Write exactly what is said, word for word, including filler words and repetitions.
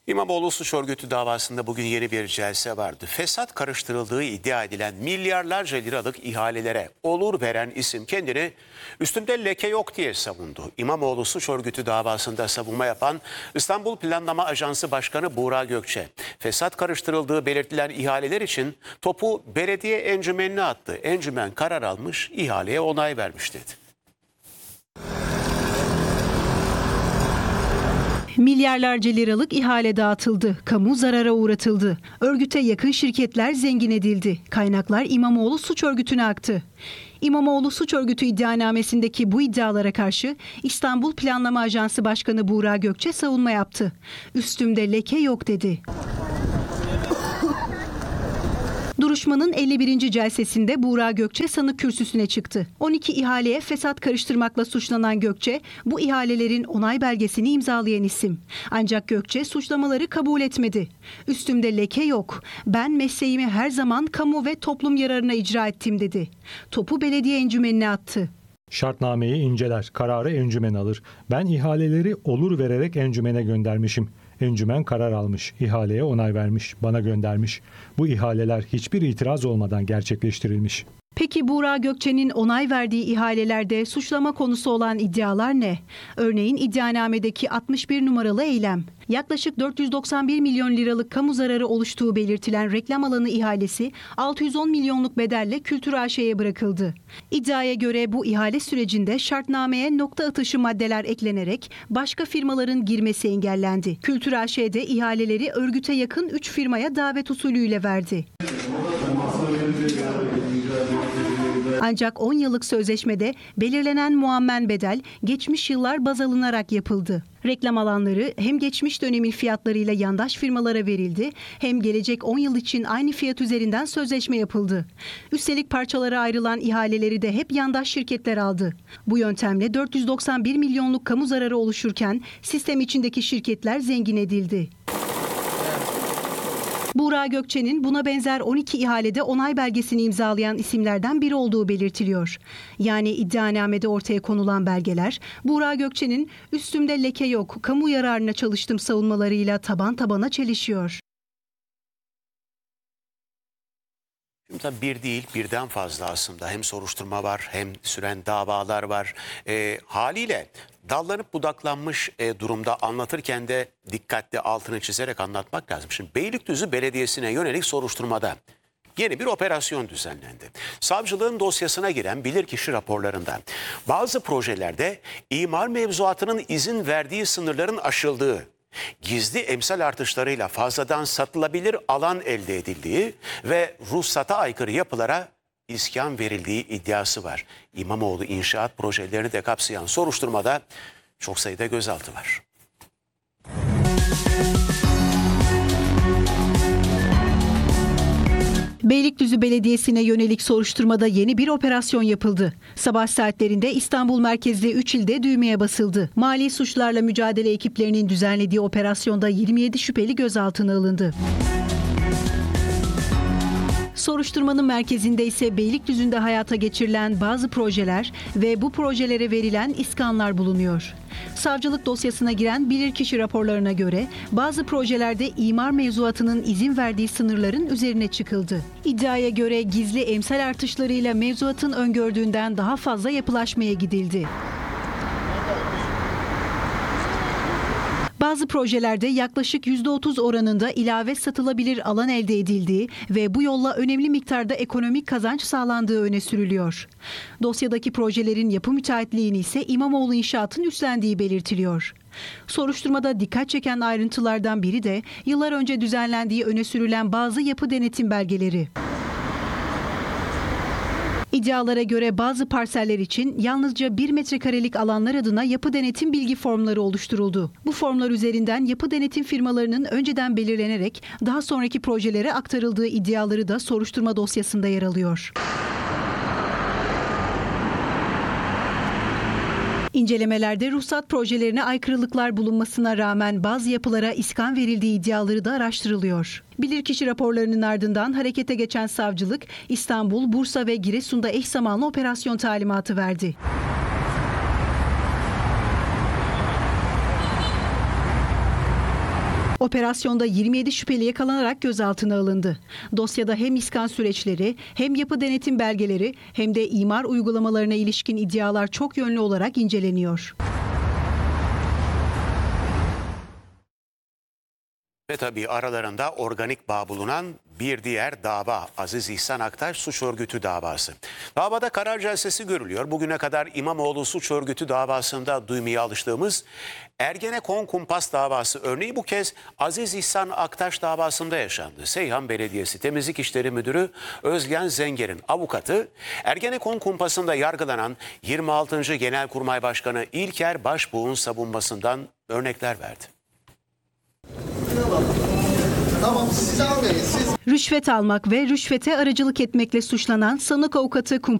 İmamoğlu suç örgütü davasında bugün yeni bir celse vardı. Fesat karıştırıldığı iddia edilen milyarlarca liralık ihalelere olur veren isim kendini üstümde leke yok diye savundu. İmamoğlu suç örgütü davasında savunma yapan İstanbul Planlama Ajansı Başkanı Buğra Gökçe, fesat karıştırıldığı belirtilen ihaleler için topu belediye encümenine attı. Encümen karar almış, ihaleye onay vermiş dedi. Milyarlarca liralık ihale dağıtıldı, kamu zarara uğratıldı. Örgüte yakın şirketler zengin edildi. Kaynaklar İmamoğlu suç örgütüne aktı. İmamoğlu suç örgütü iddianamesindeki bu iddialara karşı İstanbul Planlama Ajansı Başkanı Buğra Gökçe savunma yaptı. Üstümde leke yok dedi. Duruşmanın elli birinci celsesinde Buğra Gökçe sanık kürsüsüne çıktı. on iki ihaleye fesat karıştırmakla suçlanan Gökçe, bu ihalelerin onay belgesini imzalayan isim. Ancak Gökçe suçlamaları kabul etmedi. Üstümde leke yok. Ben mesleğimi her zaman kamu ve toplum yararına icra ettim dedi. Topu belediye encümenine attı. Şartnameyi inceler, kararı encümen alır. Ben ihaleleri olur vererek encümene göndermişim. Encümen karar almış, ihaleye onay vermiş, bana göndermiş. Bu ihaleler hiçbir itiraz olmadan gerçekleştirilmiş. Peki Buğra Gökçe'nin onay verdiği ihalelerde suçlama konusu olan iddialar ne? Örneğin iddianamedeki altmış bir numaralı eylem. Yaklaşık dört yüz doksan bir milyon liralık kamu zararı oluştuğu belirtilen reklam alanı ihalesi altı yüz on milyonluk bedelle Kültür A Ş'ye bırakıldı. İddiaya göre bu ihale sürecinde şartnameye nokta atışı maddeler eklenerek başka firmaların girmesi engellendi. Kültür A Ş'de ihaleleri örgüte yakın üç firmaya davet usulüyle verdi. Ancak on yıllık sözleşmede belirlenen muammen bedel geçmiş yıllar baz alınarak yapıldı. Reklam alanları hem geçmiş dönemin fiyatlarıyla yandaş firmalara verildi, hem gelecek on yıl için aynı fiyat üzerinden sözleşme yapıldı. Üstelik parçalara ayrılan ihaleleri de hep yandaş şirketler aldı. Bu yöntemle dört yüz doksan bir milyonluk kamu zararı oluşurken sistem içindeki şirketler zengin edildi. Buğra Gökçe'nin buna benzer on iki ihalede onay belgesini imzalayan isimlerden biri olduğu belirtiliyor. Yani iddianamede ortaya konulan belgeler, Buğra Gökçe'nin üstümde leke yok, kamu yararına çalıştım savunmalarıyla taban tabana çelişiyor. Şimdi tabii bir değil, birden fazla aslında hem soruşturma var hem süren davalar var. E, haliyle dallanıp budaklanmış e, durumda anlatırken de dikkatli altını çizerek anlatmak lazım. Şimdi Beylikdüzü Belediyesi'ne yönelik soruşturmada yeni bir operasyon düzenlendi. Savcılığın dosyasına giren bilirkişi raporlarında bazı projelerde imar mevzuatının izin verdiği sınırların aşıldığı, gizli emsal artışlarıyla fazladan satılabilir alan elde edildiği ve ruhsata aykırı yapılara iskan verildiği iddiası var. İmamoğlu inşaat projelerini de kapsayan soruşturmada çok sayıda gözaltı var. Beylikdüzü Belediyesi'ne yönelik soruşturmada yeni bir operasyon yapıldı. Sabah saatlerinde İstanbul merkezli üç ilde düğmeye basıldı. Mali suçlarla mücadele ekiplerinin düzenlediği operasyonda yirmi yedi şüpheli gözaltına alındı. Soruşturmanın merkezinde ise Beylikdüzü'nde hayata geçirilen bazı projeler ve bu projelere verilen iskanlar bulunuyor. Savcılık dosyasına giren bilirkişi raporlarına göre bazı projelerde imar mevzuatının izin verdiği sınırların üzerine çıkıldı. İddiaya göre gizli emsal artışlarıyla mevzuatın öngördüğünden daha fazla yapılaşmaya gidildi. Bazı projelerde yaklaşık yüzde otuz oranında ilave satılabilir alan elde edildiği ve bu yolla önemli miktarda ekonomik kazanç sağlandığı öne sürülüyor. Dosyadaki projelerin yapı müteahhitliğini ise İmamoğlu İnşaat'ın üstlendiği belirtiliyor. Soruşturmada dikkat çeken ayrıntılardan biri de yıllar önce düzenlendiği öne sürülen bazı yapı denetim belgeleri. İddialara göre bazı parseller için yalnızca bir metrekarelik alanlar adına yapı denetim bilgi formları oluşturuldu. Bu formlar üzerinden yapı denetim firmalarının önceden belirlenerek daha sonraki projelere aktarıldığı iddiaları da soruşturma dosyasında yer alıyor. İncelemelerde ruhsat projelerine aykırılıklar bulunmasına rağmen bazı yapılara iskan verildiği iddiaları da araştırılıyor. Bilirkişi raporlarının ardından harekete geçen savcılık İstanbul, Bursa ve Giresun'da eş zamanlı operasyon talimatı verdi. Operasyonda yirmi yedi şüpheli yakalanarak gözaltına alındı. Dosyada hem iskan süreçleri, hem yapı denetim belgeleri, hem de imar uygulamalarına ilişkin iddialar çok yönlü olarak inceleniyor. Ve tabii aralarında organik bağ bulunan bir diğer dava, Aziz İhsan Aktaş suç örgütü davası. Davada karar celsesi görülüyor. Bugüne kadar İmamoğlu suç örgütü davasında duymaya alıştığımız Ergenekon kumpas davası örneği bu kez Aziz İhsan Aktaş davasında yaşandı. Seyhan Belediyesi Temizlik İşleri Müdürü Özgen Zenger'in avukatı Ergenekon kumpasında yargılanan yirmi altıncı Genelkurmay Başkanı İlker Başbuğ'un savunmasından örnekler verdi. Tamam, siz almayın, siz. Rüşvet almak ve rüşvete aracılık etmekle suçlanan sanık avukatı kumpas